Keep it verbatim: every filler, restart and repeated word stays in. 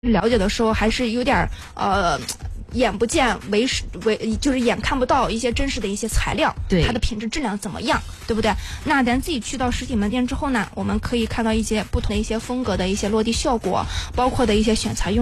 了解的时候还是有点呃。眼不见为实为就是眼看不到一些真实的一些材料， 对它的品质质量怎么样，对不对？那咱自己去到实体门店之后呢，我们可以看到一些不同的一些风格的一些落地效果，包括的一些选材用。